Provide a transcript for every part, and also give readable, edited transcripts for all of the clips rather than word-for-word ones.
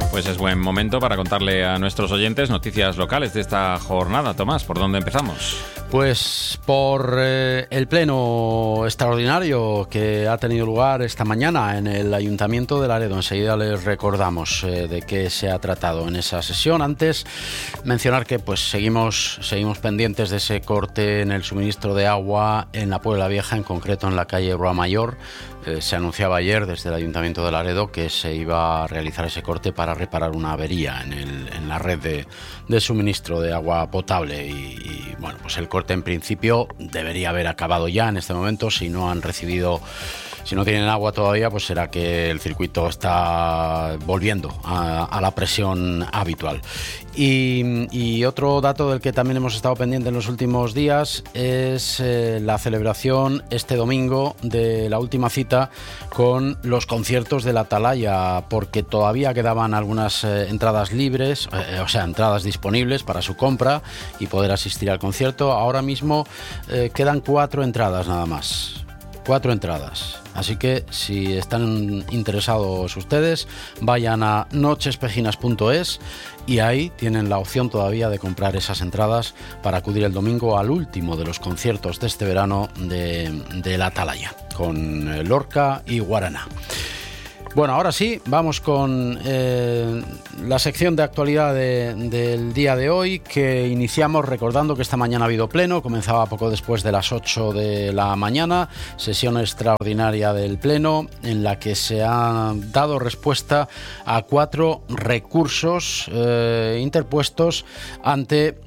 Pues es buen momento para contarle a nuestros oyentes noticias locales de esta jornada. Tomás, ¿por dónde empezamos? Pues por el pleno extraordinario que ha tenido lugar esta mañana en el Ayuntamiento de Laredo. Enseguida les recordamos de qué se ha tratado en esa sesión. Antes, mencionar que pues seguimos pendientes de ese corte en el suministro de agua en la Puebla Vieja, en concreto en la calle Rua Mayor. Se anunciaba ayer desde el Ayuntamiento de Laredo que se iba a realizar ese corte para reparar una avería en la red de suministro de agua potable y bueno, pues el corte en principio debería haber acabado ya en este momento. Si no tienen agua todavía, pues será que el circuito está volviendo a la presión habitual. Y otro dato del que también hemos estado pendientes en los últimos días es la celebración este domingo de la última cita con los conciertos de la Atalaya, porque todavía quedaban algunas entradas libres, entradas disponibles para su compra y poder asistir al concierto. Ahora mismo quedan 4 entradas nada más. 4 entradas. Así que si están interesados ustedes, vayan a nochespejinas.es y ahí tienen la opción todavía de comprar esas entradas para acudir el domingo al último de los conciertos de este verano de la Atalaya, con Lorca y Guaraná. Bueno, ahora sí, vamos con la sección de actualidad del día de hoy, que iniciamos recordando que esta mañana ha habido pleno. Comenzaba poco después de las 8 de la mañana, sesión extraordinaria del pleno en la que se ha dado respuesta a 4 recursos interpuestos ante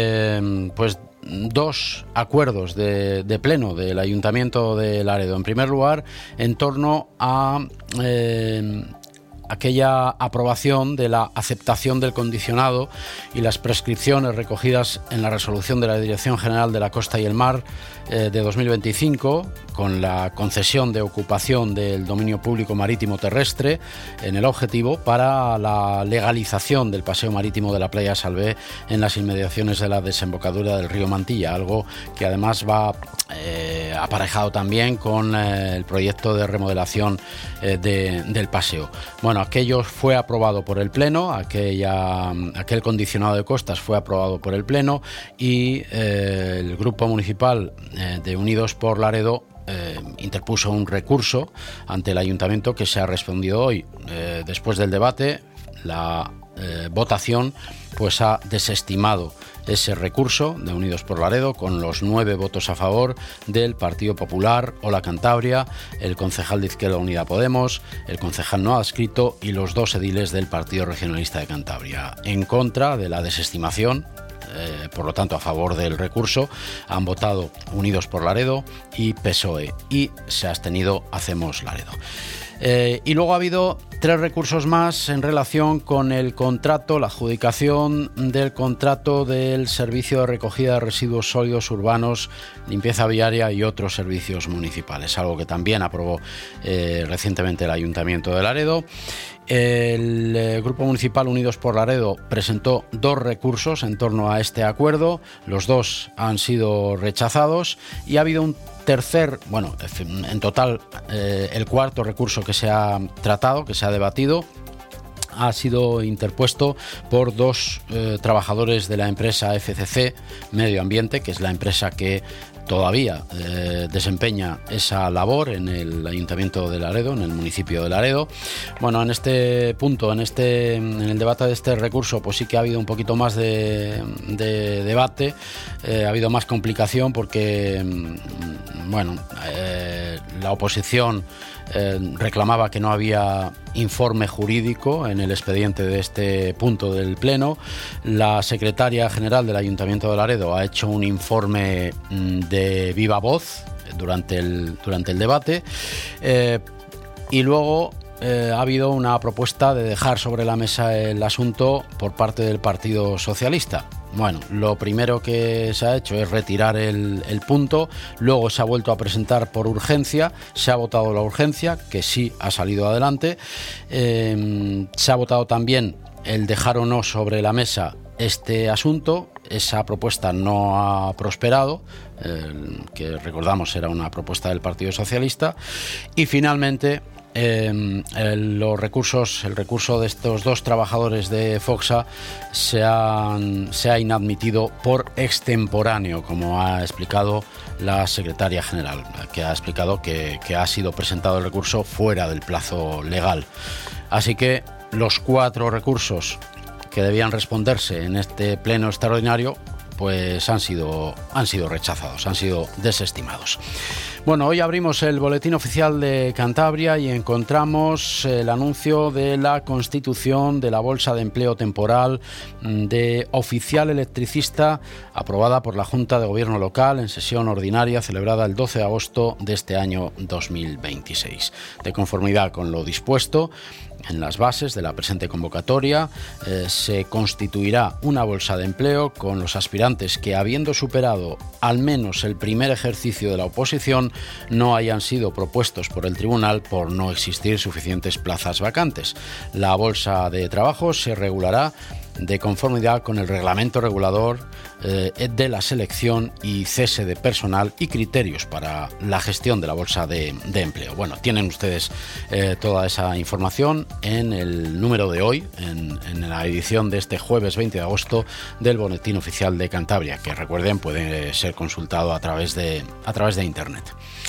2 acuerdos de pleno del Ayuntamiento de Laredo. En primer lugar, en torno a aquella aprobación de la aceptación del condicionado y las prescripciones recogidas en la resolución de la Dirección General de la Costa y el Mar de 2025, con la concesión de ocupación del dominio público marítimo terrestre en el objetivo para la legalización del paseo marítimo de la playa Salvé en las inmediaciones de la desembocadura del río Mantilla, algo que además va aparejado también con el proyecto de remodelación del paseo. Bueno, aquello fue aprobado por el Pleno, aquel condicionado de costas fue aprobado por el Pleno y el Grupo Municipal de Unidos por Laredo interpuso un recurso ante el Ayuntamiento que se ha respondido hoy. Después del debate, la votación pues ha desestimado ese recurso de Unidos por Laredo con los 9 votos a favor del Partido Popular, Hola Cantabria, el concejal de Izquierda Unida Podemos, el concejal no adscrito y los 2 ediles del Partido Regionalista de Cantabria. En contra de la desestimación, por lo tanto a favor del recurso, han votado Unidos por Laredo y PSOE, y se ha abstenido Hacemos Laredo. Y luego ha habido 3 recursos más en relación con el contrato, la adjudicación del contrato del servicio de recogida de residuos sólidos urbanos, limpieza viaria y otros servicios municipales, algo que también aprobó recientemente el Ayuntamiento de Laredo. El Grupo Municipal Unidos por Laredo presentó 2 recursos en torno a este acuerdo, los 2 han sido rechazados y ha habido un tercer, en total el 4º recurso que se ha tratado, que se ha debatido, ha sido interpuesto por 2 trabajadores de la empresa FCC Medio Ambiente, que es la empresa que todavía desempeña esa labor en el Ayuntamiento de Laredo, en el municipio de Laredo. Bueno, en este punto, en el debate de este recurso, pues sí que ha habido un poquito más de debate, ha habido más complicación porque, la oposición reclamaba que no había informe jurídico en el expediente de este punto del Pleno. La secretaria general del Ayuntamiento de Laredo ha hecho un informe de viva voz durante el debate y luego ha habido una propuesta de dejar sobre la mesa el asunto por parte del Partido Socialista. Bueno, lo primero que se ha hecho es retirar el punto, luego se ha vuelto a presentar por urgencia, se ha votado la urgencia, que sí ha salido adelante, se ha votado también el dejar o no sobre la mesa este asunto. Esa propuesta no ha prosperado, que recordamos era una propuesta del Partido Socialista, y finalmente el recurso de estos dos trabajadores de Foxa se ha inadmitido por extemporáneo, como ha explicado la secretaria general, que ha explicado que ha sido presentado el recurso fuera del plazo legal. Así que los 4 recursos que debían responderse en este pleno extraordinario pues han sido rechazados, han sido desestimados. Bueno, hoy abrimos el Boletín Oficial de Cantabria y encontramos el anuncio de la constitución de la Bolsa de Empleo Temporal de oficial electricista, aprobada por la Junta de Gobierno Local en sesión ordinaria celebrada el 12 de agosto de este año 2026. De conformidad con lo dispuesto en las bases de la presente convocatoria, se constituirá una bolsa de empleo con los aspirantes que, habiendo superado al menos el primer ejercicio de la oposición, no hayan sido propuestos por el tribunal por no existir suficientes plazas vacantes. La bolsa de trabajo se regulará de conformidad con el reglamento regulador de la selección y cese de personal y criterios para la gestión de la bolsa de empleo. Bueno, tienen ustedes toda esa información en el número de hoy, en la edición de este jueves 20 de agosto del Boletín Oficial de Cantabria, que recuerden puede ser consultado a través de internet.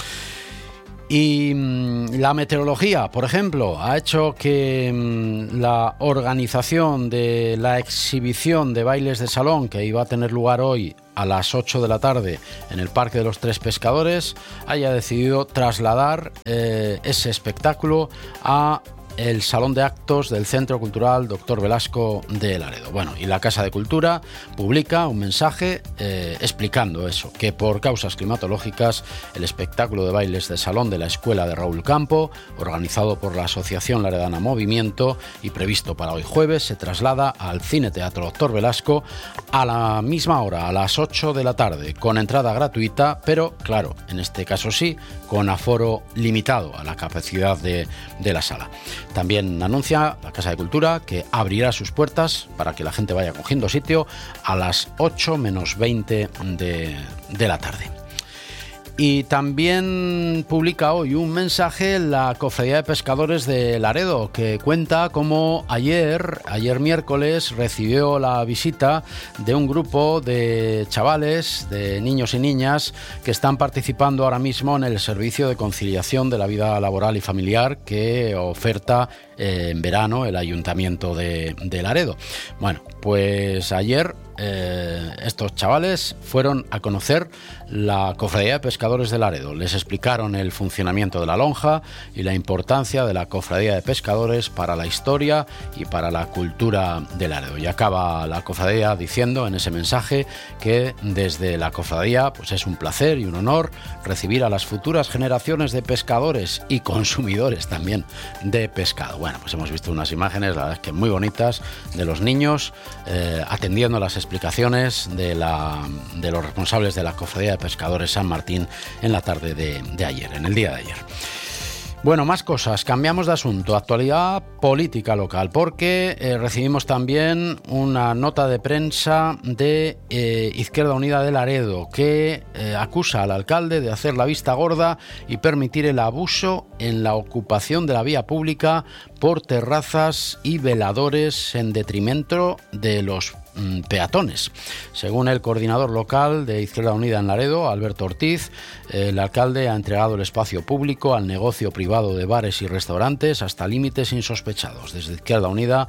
Y la meteorología, por ejemplo, ha hecho que la organización de la exhibición de bailes de salón que iba a tener lugar hoy a las 8 de la tarde en el Parque de los Tres Pescadores haya decidido trasladar ese espectáculo a el Salón de Actos del Centro Cultural Dr. Velasco de Laredo. Bueno, y la Casa de Cultura publica un mensaje explicando eso, que por causas climatológicas el espectáculo de bailes de salón de la Escuela de Raúl Campo, organizado por la Asociación Laredana Movimiento y previsto para hoy jueves, se traslada al Cine Teatro Dr. Velasco a la misma hora, a las 8 de la tarde, con entrada gratuita, pero claro, en este caso sí, con aforo limitado a la capacidad de la sala. También anuncia la Casa de Cultura que abrirá sus puertas para que la gente vaya cogiendo sitio a las 8 menos 20 de la tarde. Y también publica hoy un mensaje la Cofradía de Pescadores de Laredo, que cuenta cómo ayer miércoles recibió la visita de un grupo de chavales, de niños y niñas, que están participando ahora mismo en el servicio de conciliación de la vida laboral y familiar que oferta en verano el Ayuntamiento de Laredo. Bueno, pues ayer estos chavales fueron a conocer la Cofradía de Pescadores de Laredo. Les explicaron el funcionamiento de la lonja y la importancia de la Cofradía de Pescadores para la historia y para la cultura de Laredo. Y acaba la cofradía diciendo en ese mensaje que desde la cofradía pues es un placer y un honor recibir a las futuras generaciones de pescadores y consumidores también de pescado. Bueno, pues hemos visto unas imágenes, la verdad es que muy bonitas, de los niños atendiendo las explicaciones de los responsables de la Cofradía de Pescadores San Martín en la tarde de ayer, en el día de ayer. Bueno, más cosas, cambiamos de asunto, actualidad política local, porque recibimos también una nota de prensa de Izquierda Unida de Laredo, que acusa al alcalde de hacer la vista gorda y permitir el abuso en la ocupación de la vía pública por terrazas y veladores en detrimento de los peatones. Según el coordinador local de Izquierda Unida en Laredo, Alberto Ortiz, el alcalde ha entregado el espacio público al negocio privado de bares y restaurantes hasta límites insospechados. Desde Izquierda Unida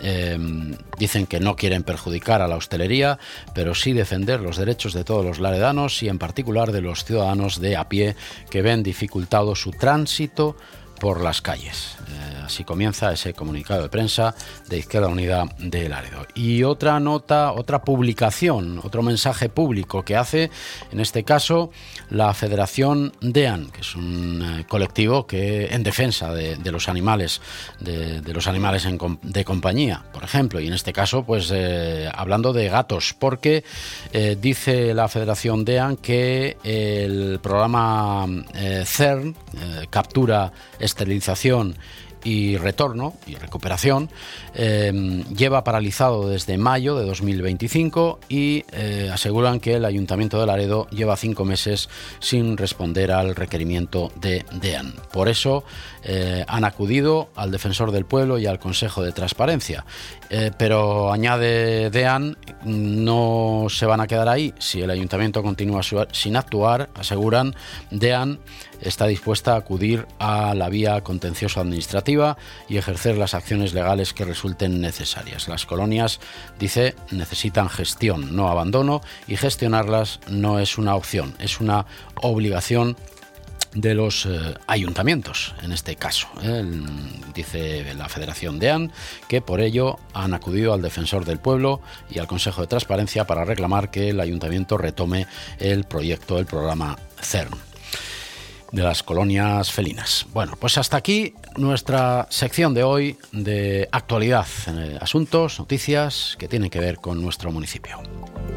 dicen que no quieren perjudicar a la hostelería, pero sí defender los derechos de todos los laredanos y en particular de los ciudadanos de a pie que ven dificultado su tránsito por las calles. Así comienza ese comunicado de prensa de Izquierda Unida de Laredo. Y otra nota, otra publicación, otro mensaje público que hace, en este caso, la Federación DEAN, que es un colectivo que en defensa de los animales, de los animales de compañía, por ejemplo, y en este caso, pues hablando de gatos, porque dice la Federación DEAN que el programa CERN, captura, esterilización y Retorno y Recuperación lleva paralizado desde mayo de 2025 y aseguran que el Ayuntamiento de Laredo lleva 5 meses sin responder al requerimiento de DEAN. Por eso han acudido al Defensor del Pueblo y al Consejo de Transparencia. Pero añade DEAN, no se van a quedar ahí. Si el Ayuntamiento continúa sin actuar, aseguran, DEAN está dispuesta a acudir a la vía contencioso administrativa y ejercer las acciones legales que resulten necesarias. Las colonias, dice, necesitan gestión, no abandono, y gestionarlas no es una opción, es una obligación de los ayuntamientos, en este caso. Dice la Federación DEAN que por ello han acudido al Defensor del Pueblo y al Consejo de Transparencia para reclamar que el ayuntamiento retome el proyecto, el programa CERN de las colonias felinas. Bueno, pues hasta aquí nuestra sección de hoy de actualidad, asuntos, noticias que tienen que ver con nuestro municipio.